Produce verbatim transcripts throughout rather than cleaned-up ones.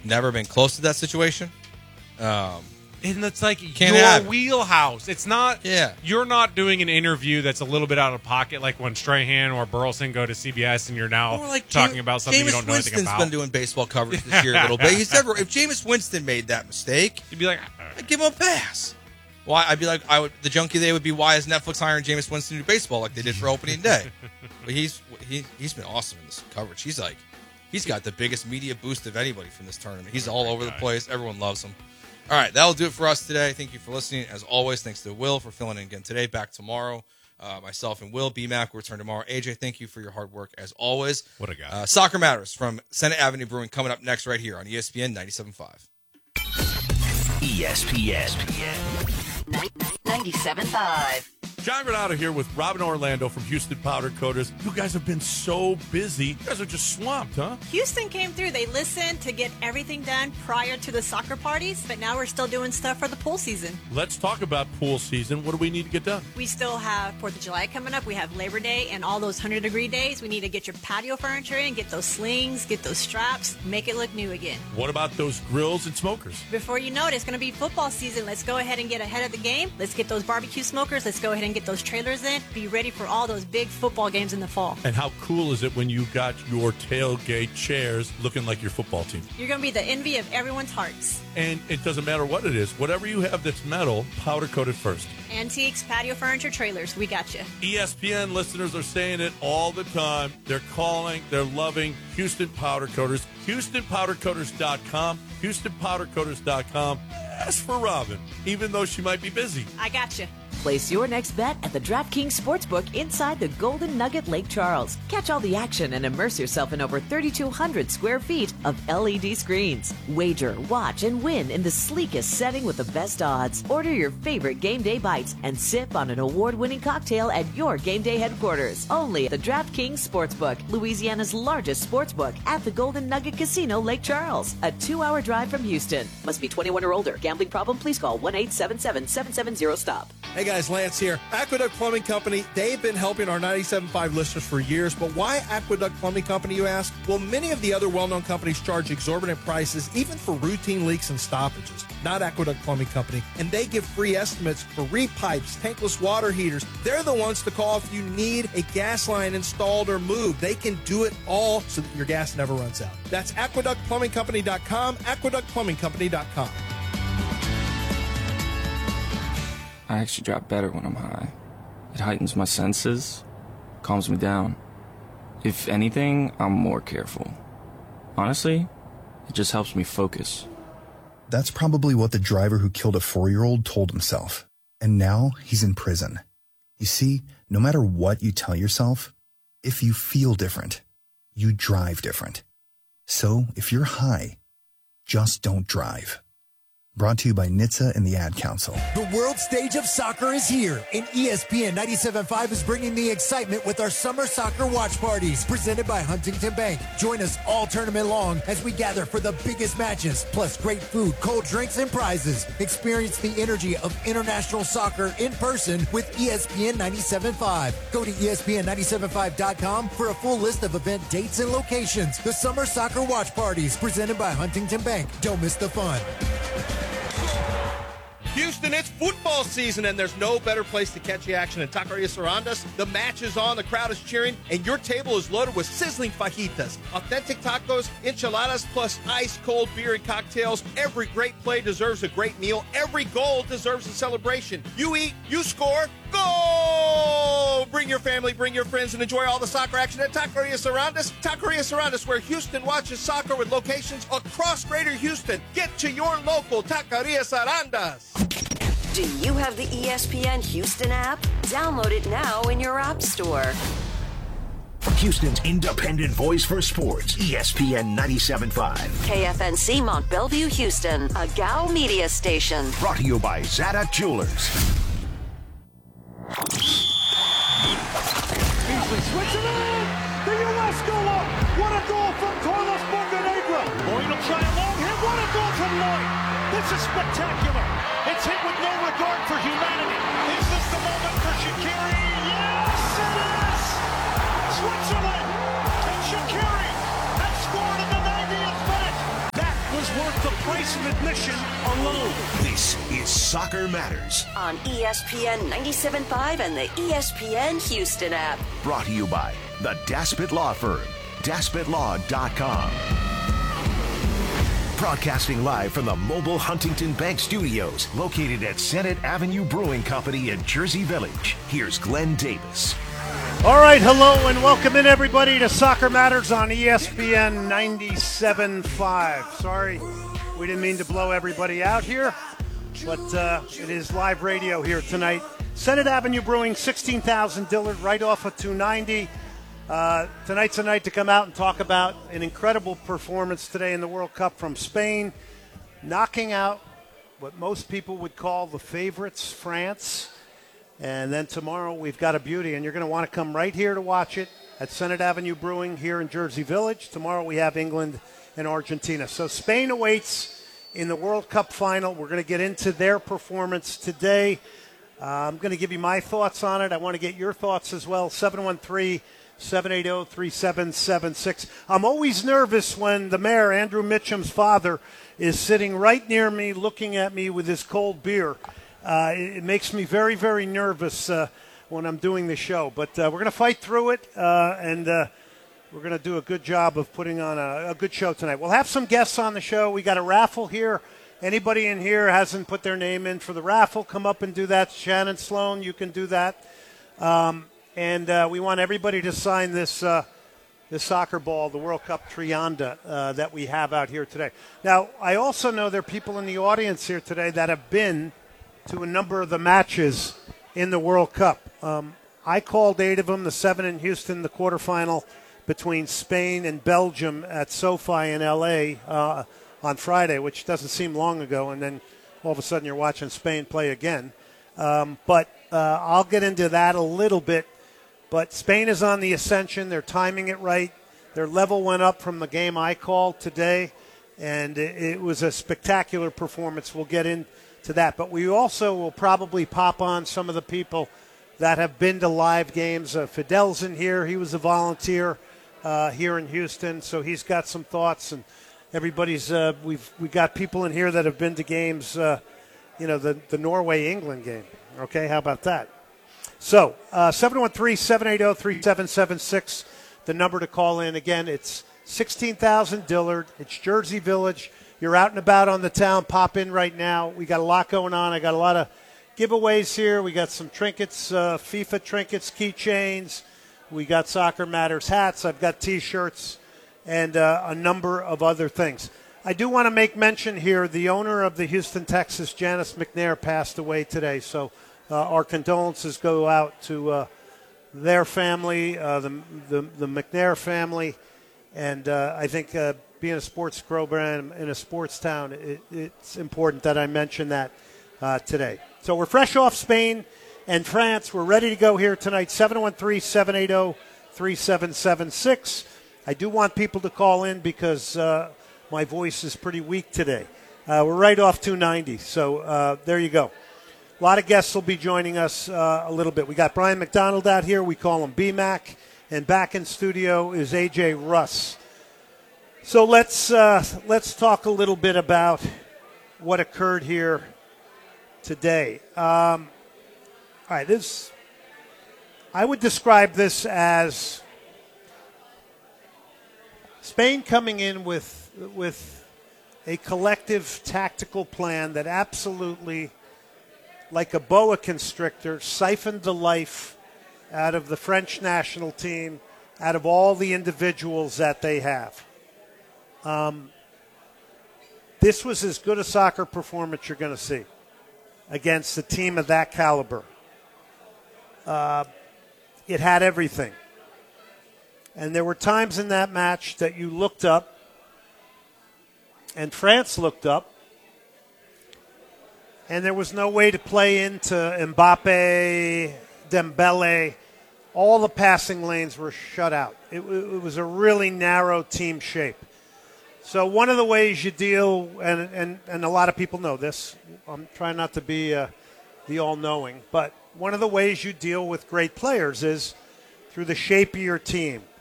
Never been close to that situation. Um, and it's like Can't your happen. wheelhouse. It's not. Yeah. You're not doing an interview that's a little bit out of pocket, like when Strahan or Burleson go to C B S, and you're now Or like talking Jame- about something Jameis you don't know anything Winston's about. been doing baseball coverage this year a little bit. He's never. If Jameis Winston made that mistake, You'd be like, I'd give him a pass. Why? I'd be like, I would. The junkie day would be, why is Netflix hiring Jameis Winston to do baseball like they did for opening day? But he's he he's been awesome in this coverage. He's like, he's got the biggest media boost of anybody from this tournament. He's all over the place. Everyone loves him. All right, that'll do it for us today. Thank you for listening. As always, thanks to Will for filling in again today. Back tomorrow. Uh, myself and Will, B-Mac will return tomorrow. A J, thank you for your hard work as always. What a guy. Uh, Soccer Matters from Senate Avenue Brewing coming up next right here on E S P N ninety-seven point five. E S P N. ninety-seven point five. John Granado here with Robin Orlando from Houston Powder Coaters. You guys have been so busy. You guys are just swamped, huh? Houston came through. They listened to get everything done prior to the soccer parties, but now we're still doing stuff for the pool season. Let's talk about pool season. What do we need to get done? We still have fourth of July coming up. We have Labor Day and all those one hundred degree days. We need to get your patio furniture in, get those slings, get those straps, make it look new again. What about those grills and smokers? Before you know it, it's going to be football season. Let's go ahead and get ahead of the game. Let's get those barbecue smokers. Let's go ahead and get those trailers in. Be ready for all those big football games in the fall. And how cool is it when you got your tailgate chairs looking like your football team? You're going to be the envy of everyone's hearts. And it doesn't matter what it is. Whatever you have that's metal, powder coated first. Antiques, patio furniture, trailers. We got you. E S P N listeners are saying it all the time. They're calling. They're loving Houston Powder Coaters. Houston Powder Coaters dot com. Houston Powder Coaters dot com. Ask for Robin, even though she might be busy. I got you. Place your next bet at the DraftKings Sportsbook inside the Golden Nugget Lake Charles. Catch all the action and immerse yourself in over thirty-two hundred square feet of L E D screens. Wager, watch, and win in the sleekest setting with the best odds. Order your favorite game day bites and sip on an award-winning cocktail at your game day headquarters. Only at the DraftKings Sportsbook, Louisiana's largest sportsbook at the Golden Nugget Casino, Lake Charles. A two-hour drive from Houston. Must be twenty-one or older. Gambling problem? Please call one eight seven seven, seven seven zero, stop. Hey guys, Lance here. Aqueduct Plumbing Company, they've been helping our ninety-seven point five listeners for years, but why Aqueduct Plumbing Company, you ask? Well, many of the other well-known companies charge exorbitant prices, even for routine leaks and stoppages. Not Aqueduct Plumbing Company, and they give free estimates for repipes, tankless water heaters. They're the ones to call if you need a gas line installed or moved. They can do it all so that your gas never runs out. That's aqueduct plumbing company dot com, aqueduct plumbing company dot com. I actually drop better when I'm high. It heightens my senses, calms me down. If anything, I'm more careful. Honestly, it just helps me focus. That's probably what the driver who killed a four-year-old told himself. And now he's in prison. You see, no matter what you tell yourself, if you feel different, you drive different. So if you're high, just don't drive. Brought to you by N H T S A and the Ad Council. The world stage of soccer is here, and E S P N ninety-seven point five is bringing the excitement with our summer soccer watch parties, presented by Huntington Bank. Join us all tournament long as we gather for the biggest matches, plus great food, cold drinks, and prizes. Experience the energy of international soccer in person with E S P N ninety-seven point five. Go to E S P N ninety-seven point five dot com for a full list of event dates and locations. The summer soccer watch parties, presented by Huntington Bank. Don't miss the fun. Houston, it's football season, and there's no better place to catch the action than Taqueria Sarandas. The match is on, the crowd is cheering, and your table is loaded with sizzling fajitas, authentic tacos, enchiladas, plus ice-cold beer and cocktails. Every great play deserves a great meal. Every goal deserves a celebration. You eat, you score, go! Bring your family, bring your friends, and enjoy all the soccer action at Taqueria Sarandas. Taqueria Sarandas, where Houston watches soccer with locations across Greater Houston. Get to your local Taqueria Sarandas. Do you have the E S P N Houston app? Download it now in your app store. Houston's independent voice for sports, E S P N ninety-seven point five. K F N C Mont Bellevue, Houston, a G A O media station. Brought to you by Zada Jewelers. Beasley switches it in. The U S go up. What a goal from Carlos Bocanegra. Lloyd will try a long hit. What a goal from Lloyd. This is spectacular. It's hit with no regard for humanity. Is this the moment for Shaqiri? Yes, it is. Switzerland and Shaqiri have scored in the ninetieth minute. That was the price of admission alone. This is Soccer Matters. On E S P N ninety-seven point five and the E S P N Houston app. Brought to you by the Daspit Law Firm, daspit law dot com. Broadcasting live from the Mobile Huntington Bank Studios, located at Senate Avenue Brewing Company in Jersey Village. Here's Glenn Davis. All right, hello and welcome in everybody to Soccer Matters on E S P N ninety-seven point five. Sorry, we didn't mean to blow everybody out here, but uh, it is live radio here tonight. Senate Avenue Brewing, sixteen thousand Dillard, right off of two ninety. Uh, tonight's a night to come out and talk about an incredible performance today in the World Cup from Spain, knocking out what most people would call the favorites, France. And then tomorrow we've got a beauty, and you're going to want to come right here to watch it at Senate Avenue Brewing here in Jersey Village. Tomorrow we have England and Argentina. So Spain awaits in the World Cup final. We're going to get into their performance today. Uh, I'm going to give you my thoughts on it. I want to get your thoughts as well. seven one three, seven eight zero, three seven seven six. I'm always nervous when the mayor, Andrew Mitchum's father, is sitting right near me looking at me with his cold beer. Uh, it, it makes me very, very nervous uh, when I'm doing the show. But uh, we're going to fight through it, uh, and uh, we're going to do a good job of putting on a, a good show tonight. We'll have some guests on the show. We got a raffle here. Anybody in here hasn't put their name in for the raffle, come up and do that. Shannon Sloan, you can do that. Um, and uh, we want everybody to sign this uh, this soccer ball, the World Cup Trianda uh, that we have out here today. Now, I also know there are people in the audience here today that have been to a number of the matches in the World Cup. Um, I called eight of them, the seven in Houston, the quarterfinal between Spain and Belgium at SoFi in L A uh, on Friday, which doesn't seem long ago, and then all of a sudden you're watching Spain play again. Um, but uh, I'll get into that a little bit. But Spain is on the ascension. They're timing it right. Their level went up from the game I called today, and it, it was a spectacular performance. We'll get into that. But we also will probably pop on some of the people that have been to live games. Uh, Fidel's in here. He was a volunteer uh, here in Houston, so he's got some thoughts. And everybody's uh, we've we got people in here that have been to games. Uh, you know, the the Norway England game. Okay, how about that? So, uh, seven one three, seven eight zero, three seven seven six, the number to call in. Again, it's sixteen thousand Dillard. It's Jersey Village. You're out and about on the town. Pop in right now. We got a lot going on. I got a lot of giveaways here. We got some trinkets, uh, FIFA trinkets, keychains. We got Soccer Matters hats. I've got T-shirts and uh, a number of other things. I do want to make mention here, the owner of the Houston Texas, Janice McNair, passed away today. So uh, our condolences go out to uh, their family, uh, the, the the McNair family. And uh, I think uh, being a sports program in a sports town, it, it's important that I mention that uh, today. So we're fresh off Spain and France. We're ready to go here tonight, seven one three, seven eight zero, three seven seven six. I do want people to call in because uh, my voice is pretty weak today. Uh, we're right off two ninety, so uh, there you go. A lot of guests will be joining us uh, a little bit. We got Brian McDonald out here. We call him B-Mac. And back in studio is A J Russ. So let's uh, let's talk a little bit about what occurred here today. Um, all right, this I would describe this as Spain coming in with with a collective tactical plan that absolutely, like a boa constrictor, siphoned the life out of the French national team, out of all the individuals that they have. Um, this was as good a soccer performance you're going to see against a team of that caliber. Uh, it had everything. And there were times in that match that you looked up, and France looked up, and there was no way to play into Mbappe, Dembele. All the passing lanes were shut out. It, it was a really narrow team shape. So one of the ways you deal, and, and, and a lot of people know this, I'm trying not to be uh, the all-knowing, but one of the ways you deal with great players is through the shape of your team.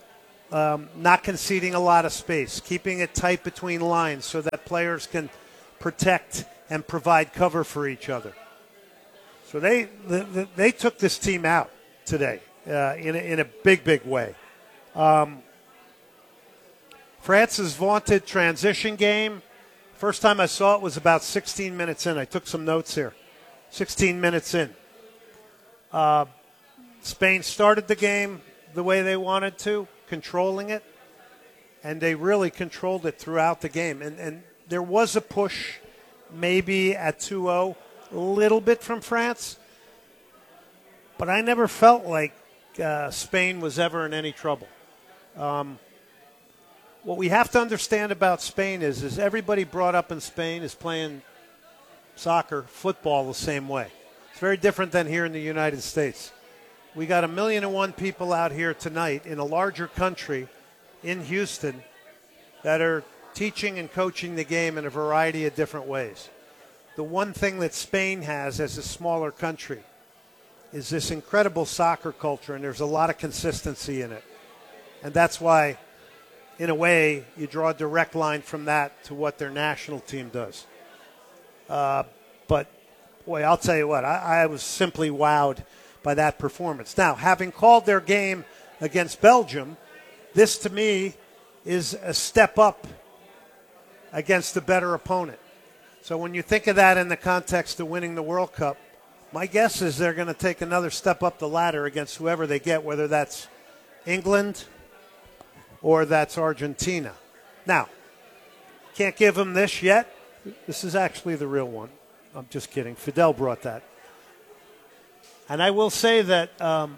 um, not conceding a lot of space, keeping it tight between lines so that players can protect and provide cover for each other. So they they, they took this team out today uh, in, a, in a big, big way. Um, France's vaunted transition game, first time I saw it was about sixteen minutes in. I took some notes here. sixteen minutes in. Uh, Spain started the game the way they wanted to, controlling it, and they really controlled it throughout the game. And, and there was a push maybe at two oh, a little bit from France, but I never felt like uh, Spain was ever in any trouble. Um, what we have to understand about Spain is, is everybody brought up in Spain is playing soccer, football the same way. It's very different than here in the United States. We got a million and one people out here tonight in a larger country in Houston that are teaching and coaching the game in a variety of different ways. The one thing that Spain has as a smaller country is this incredible soccer culture, and there's a lot of consistency in it. And that's why, in a way, you draw a direct line from that to what their national team does. Uh, but, boy, I'll tell you what, I, I was simply wowed by that performance. Now, having called their game against Belgium, this to me is a step up against a better opponent. So when you think of that in the context of winning the World Cup, my guess is they're going to take another step up the ladder against whoever they get, whether that's England or that's Argentina. Now, can't give them this yet. This is actually the real one. I'm just kidding. Fidel brought that. And I will say that um,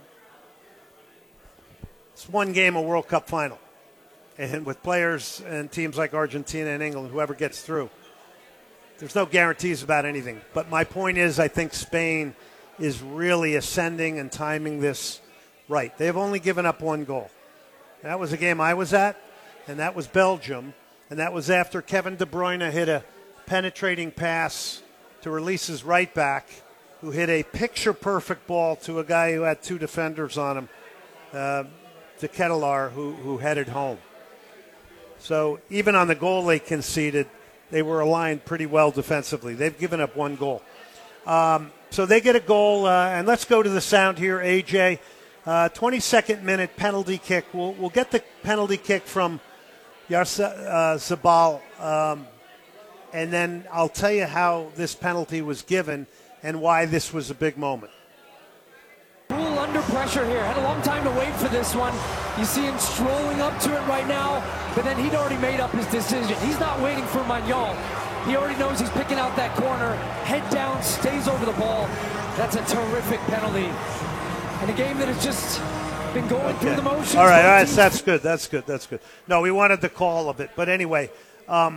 it's one game a World Cup final. And with players and teams like Argentina and England, whoever gets through, there's no guarantees about anything. But my point is, I think Spain is really ascending and timing this right. They've only given up one goal. That was a game I was at, and that was Belgium. And that was after Kevin De Bruyne hit a penetrating pass to release his right back, who hit a picture-perfect ball to a guy who had two defenders on him, uh, to Ketelaar, who, who headed home. So even on the goal they conceded, they were aligned pretty well defensively. They've given up one goal. Um, so they get a goal, uh, and let's go to the sound here, A J. Uh, twenty-second minute penalty kick. We'll, we'll get the penalty kick from Yarzabal, uh, um, and then I'll tell you how this penalty was given and why this was a big moment. Rule under pressure here. Had a long time to wait for this one. You see him strolling up to it right now, but then he'd already made up his decision. He's not waiting for Maignan. He already knows he's picking out that corner. Head down, stays over the ball. That's a terrific penalty. And a game that has just been going okay. through the motions. All right, all right, that's good, that's good, that's good. No, we wanted the call of it. But anyway, um,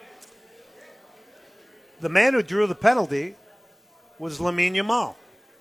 the man who drew the penalty was Lamine Yamal.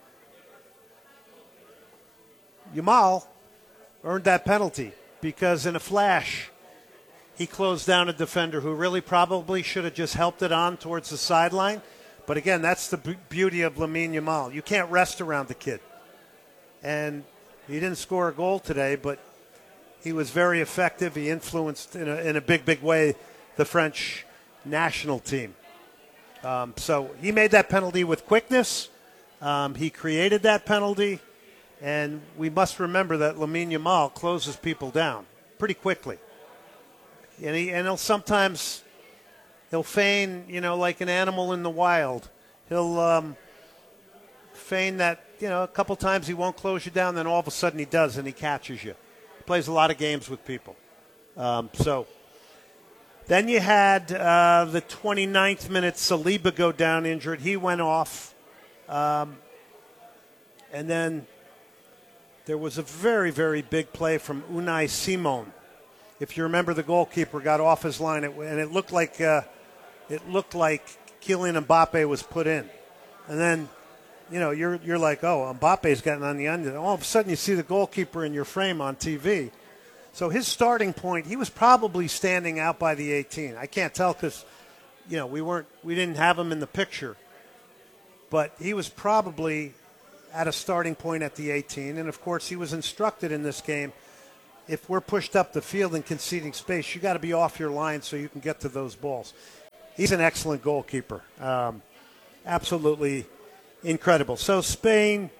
Yamal earned that penalty because in a flash, he closed down a defender who really probably should have just helped it on towards the sideline. But again, that's the b- beauty of Lamine Yamal. You can't rest around the kid. And he didn't score a goal today, but he was very effective. He influenced in a, in a big, big way the French national team. Um, so he made that penalty with quickness. Um, he created that penalty. And we must remember that Lamine Yamal closes people down pretty quickly. And, he, and he'll sometimes, he'll feign, you know, like an animal in the wild. He'll um, feign that, you know, a couple times he won't close you down, then all of a sudden he does and he catches you. He plays a lot of games with people. Um, so then you had uh, the twenty-ninth minute, Saliba go down injured. He went off. Um, and then there was a very, very big play from Unai Simon. If you remember, the goalkeeper got off his line, and it looked like uh, it looked like Kylian Mbappe was put in. And then, you know, you're you're like, oh, Mbappe's gotten on the end. And all of a sudden, you see the goalkeeper in your frame on T V. So his starting point, he was probably standing out by the eighteen. I can't tell because, you know, we weren't we didn't have him in the picture. But he was probably at a starting point at the eighteen. And, of course, he was instructed in this game if we're pushed up the field and conceding space, you got to be off your line so you can get to those balls. He's an excellent goalkeeper. Um, absolutely incredible. So Spain,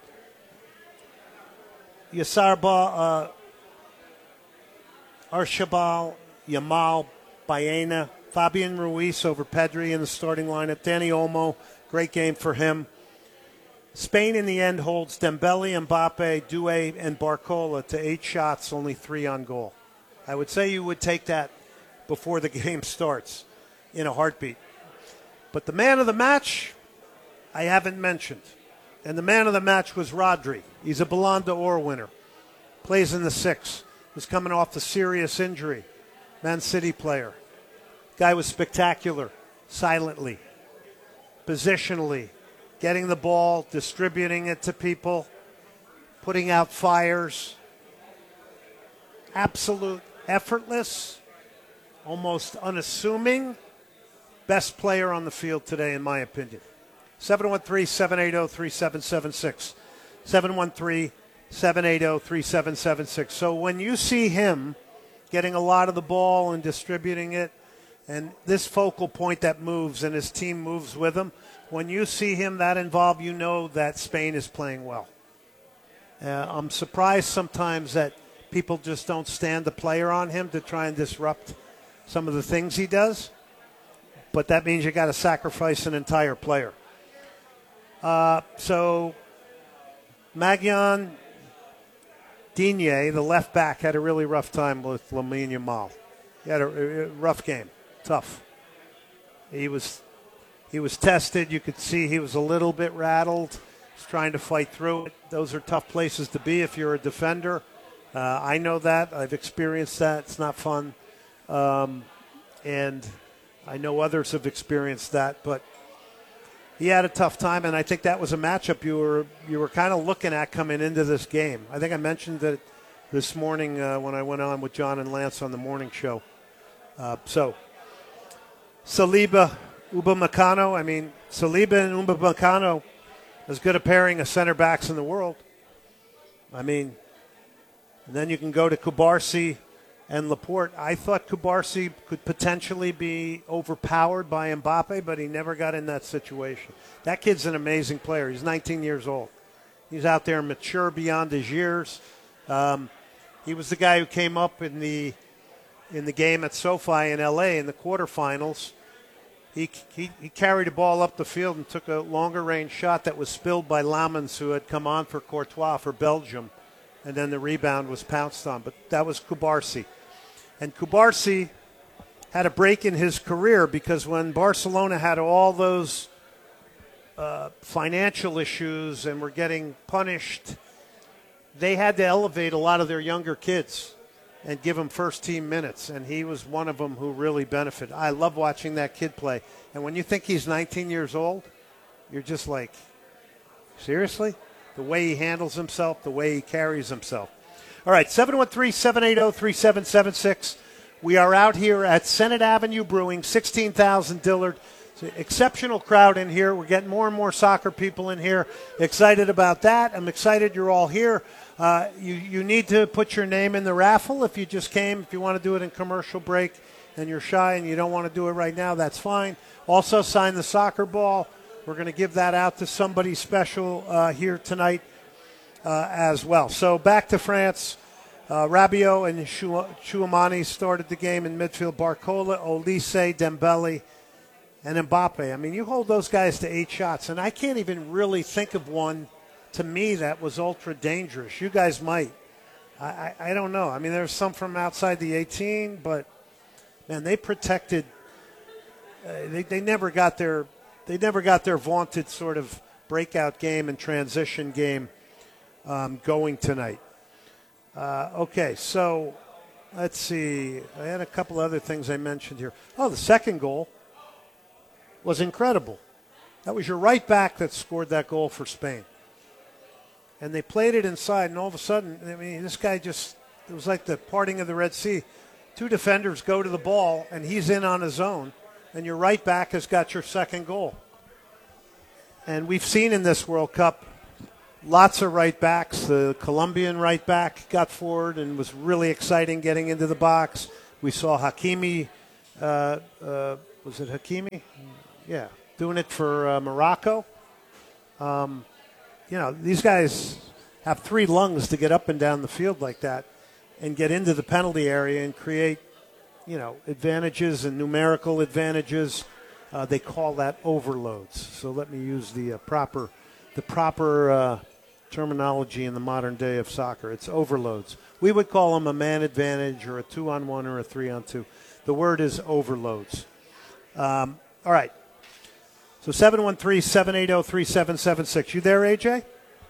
Yasarba, uh, Arshabal, Yamal, Baena, Fabian Ruiz over Pedri in the starting lineup. Dani Olmo, great game for him. Spain in the end holds Dembele, Mbappe, Doué, and Barcola to eight shots, only three on goal. I would say you would take that before the game starts in a heartbeat. But the man of the match, I haven't mentioned. And the man of the match was Rodri. He's a Ballon d'Or winner. Plays in the six. Was coming off the serious injury. Man City player. Guy was spectacular, silently, positionally, getting the ball, distributing it to people, putting out fires. Absolute effortless, almost unassuming. Best player on the field today, in my opinion. seven one three, seven eight zero, three seven seven six. seven one three, seven eight zero, three seven seven six. So when you see him getting a lot of the ball and distributing it, and this focal point that moves and his team moves with him, when you see him that involved, you know that Spain is playing well. Uh, I'm surprised sometimes that people just don't stand the player on him to try and disrupt some of the things he does. But that means you got to sacrifice an entire player. Uh, so Maguian Digne, the left back, had a really rough time with Lamine Yamal. He had a, a rough game, tough. He was he was tested. You could see he was a little bit rattled. He's trying to fight through it. Those are tough places to be if you're a defender. Uh, I know that. I've experienced that. It's not fun. Um, and I know others have experienced that. But he had a tough time, and I think that was a matchup you were you were kind of looking at coming into this game. I think I mentioned that this morning uh, when I went on with John and Lance on the morning show. Uh, so, Saliba, Upamecano. I mean, Saliba and Upamecano, as good a pairing of center backs in the world. I mean, and then you can go to Kubarsi and Laporte. I thought Kubarsi could potentially be overpowered by Mbappe, but he never got in that situation. That kid's an amazing player. He's nineteen years old. He's out there mature beyond his years. Um, he was the guy who came up in the in the game at SoFi in L A in the quarterfinals. He, he he carried the ball up the field and took a longer range shot that was spilled by Lamens, who had come on for Courtois for Belgium, and then the rebound was pounced on. But that was Kubarsi. And Kubarsi had a break in his career because when Barcelona had all those uh, financial issues and were getting punished, they had to elevate a lot of their younger kids and give them first-team minutes, and he was one of them who really benefited. I love watching that kid play. And when you think he's nineteen years old, you're just like, seriously? The way he handles himself, the way he carries himself. All right, seven one three, seven eight zero, three seven seven six. We are out here at Senate Avenue Brewing, sixteen thousand Dillard. It's an exceptional crowd in here. We're getting more and more soccer people in here. Excited about that. I'm excited you're all here. Uh, you, you need to put your name in the raffle if you just came. If you want to do it in commercial break and you're shy and you don't want to do it right now, that's fine. Also, sign the soccer ball. We're going to give that out to somebody special uh, here tonight uh, as well. So back to France. Uh, Rabiot and Chouamani started the game in midfield. Barcola, Olise, Dembele, and Mbappe. I mean, you hold those guys to eight shots, and I can't even really think of one to me that was ultra dangerous. You guys might. I, I, I don't know. I mean, there's some from outside the eighteen, but, man, they protected. Uh, they, they never got their they never got their vaunted sort of breakout game and transition game um, going tonight. Uh, okay, so let's see. I had a couple other things I mentioned here. Oh, the second goal was incredible. That was your right back that scored that goal for Spain. And they played it inside, and all of a sudden, I mean, this guy just, it was like the parting of the Red Sea. Two defenders go to the ball, and he's in on his own, and your right back has got your second goal. And we've seen in this World Cup lots of right backs. The Colombian right back got forward and was really exciting getting into the box. We saw Hakimi, uh, uh, was it Hakimi? Yeah, doing it for uh, Morocco. Um, you know, these guys have three lungs to get up and down the field like that and get into the penalty area and create, you know, advantages and numerical advantages. Uh, they call that overloads. So let me use the uh, proper, the proper uh, terminology in the modern day of soccer. It's overloads. We would call them a man advantage or a two-on-one or a three-on-two. The word is overloads. Um, all right. So seven one three, seven eight zero, three seven seven six. You there, A J?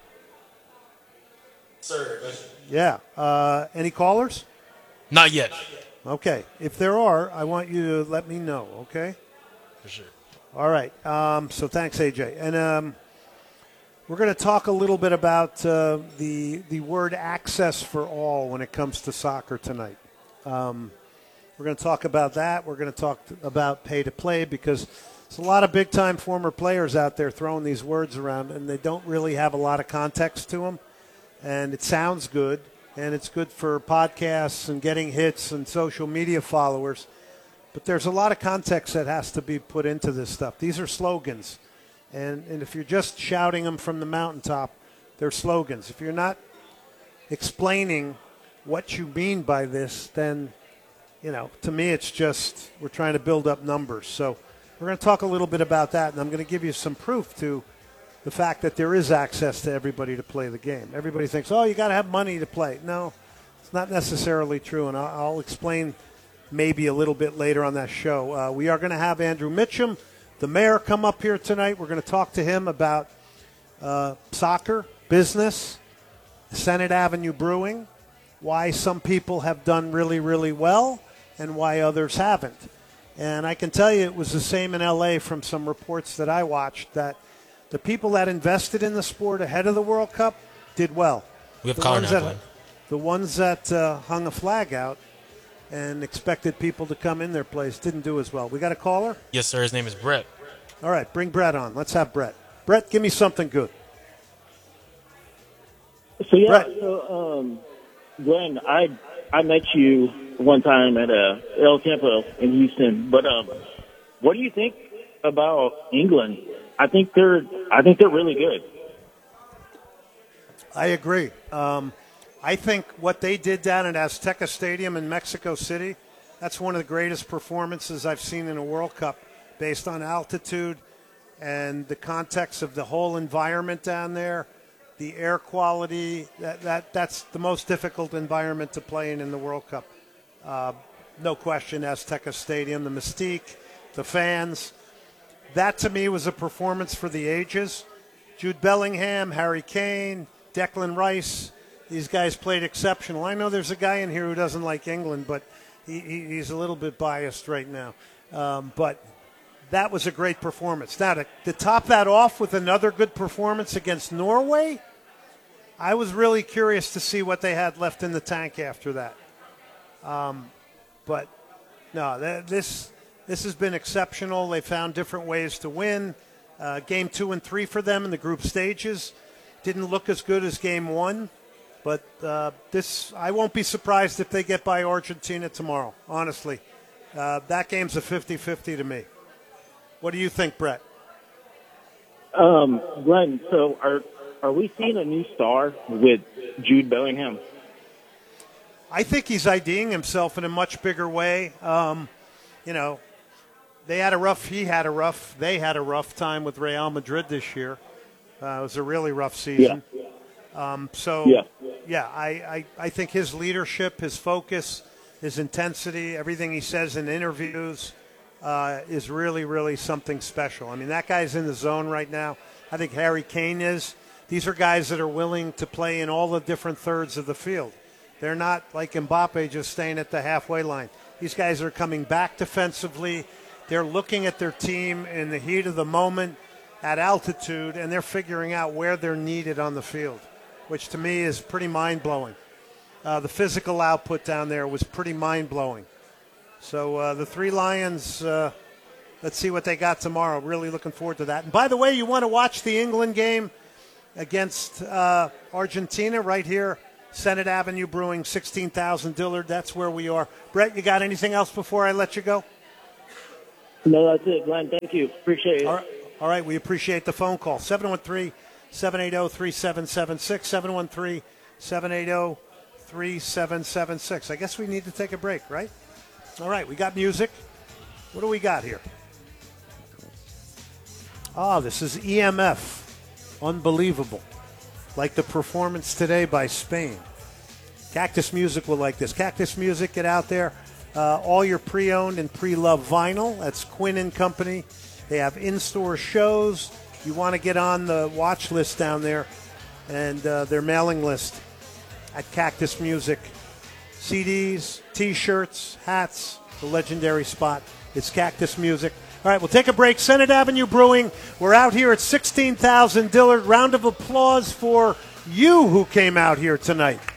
Sir. Yeah. Uh, any callers? Not yet. Okay. If there are, I want you to let me know, okay? For sure. All right. Um, so thanks, A J. And um, we're going to talk a little bit about uh, the the word access for all when it comes to soccer tonight. Um, we're going to talk about that. We're going to talk about pay to play because there's a lot of big-time former players out there throwing these words around, and they don't really have a lot of context to them. And it sounds good, and it's good for podcasts and getting hits and social media followers. But there's a lot of context that has to be put into this stuff. These are slogans. And, and if you're just shouting them from the mountaintop, they're slogans. If you're not explaining what you mean by this, then, you know, to me it's just we're trying to build up numbers. So we're going to talk a little bit about that, and I'm going to give you some proof to the fact that there is access to everybody to play the game. Everybody thinks, oh, you got to have money to play. No, it's not necessarily true, and I'll, I'll explain maybe a little bit later on that show. Uh, we are going to have Andrew Mitchum, the mayor, come up here tonight. We're going to talk to him about uh, soccer, business, Senate Avenue Brewing, why some people have done really, really well, and why others haven't. And I can tell you it was the same in L A from some reports that I watched, that the people that invested in the sport ahead of the World Cup did well. We have the Colin ones that, The ones that uh, hung a flag out and expected people to come in their place didn't do as well. We got a caller? Yes, sir. His name is Brett. All right, bring Brett on. Let's have Brett. Brett, give me something good. So, yeah, Brett. so, um, Glenn, I I met you one time at uh, El Campo in Houston. But um, what do you think about England? I think they're I think they're really good. I agree. Um, I think what they did down at Azteca Stadium in Mexico City, that's one of the greatest performances I've seen in a World Cup based on altitude and the context of the whole environment down there, the air quality. That, that That's the most difficult environment to play in in the World Cup. Uh, no question, Azteca Stadium, the mystique, the fans. That, to me, was a performance for the ages. Jude Bellingham, Harry Kane, Declan Rice, these guys played exceptional. I know there's a guy in here who doesn't like England, but he, he, he's a little bit biased right now. Um, but that was a great performance. Now, to, to top that off with another good performance against Norway, I was really curious to see what they had left in the tank after that. Um, but, no, th- this this has been exceptional. They found different ways to win. Uh, game two and three for them in the group stages didn't look as good as game one. But uh, this, I won't be surprised if they get by Argentina tomorrow, honestly. Uh, that game's a fifty-fifty to me. What do you think, Brett? Um, Glenn, so are are we seeing a new star with Jude Bellingham? I think he's IDing himself in a much bigger way. Um, you know, they had a rough, he had a rough, they had a rough time with Real Madrid this year. Uh, it was a really rough season. Yeah. Um, so, yeah, yeah I, I, I think his leadership, his focus, his intensity, everything he says in interviews uh, is really, really something special. I mean, that guy's in the zone right now. I think Harry Kane is. These are guys that are willing to play in all the different thirds of the field. They're not like Mbappe just staying at the halfway line. These guys are coming back defensively. They're looking at their team in the heat of the moment at altitude, and they're figuring out where they're needed on the field, which to me is pretty mind-blowing. Uh, the physical output down there was pretty mind-blowing. So uh, the Three Lions, uh, let's see what they got tomorrow. Really looking forward to that. And by the way, you want to watch the England game? against uh, Argentina right here, Senate Avenue Brewing, sixteen thousand Dillard. That's where we are. Brett, you got anything else before I let you go? No, that's it, Glenn. Thank you. Appreciate it. All right, all right we appreciate the phone call. seven one three, seven eight zero, three seven seven six, seven one three, seven eight zero, three seven seven six. I guess we need to take a break, right? All right, we got music. What do we got here? Ah, this is E M F. Unbelievable. Like the performance today by Spain. Cactus Music will like this. Cactus Music, get out there. Uh, all your pre-owned and pre-loved vinyl. That's Quinn and Company. They have in-store shows. You want to get on the watch list down there and uh, their mailing list at Cactus Music. C Ds, T-shirts, hats, the legendary spot. It's Cactus Music. All right, we'll take a break. Senate Avenue Brewing. We're out here at sixteen thousand Dillard. Round of applause for you who came out here tonight.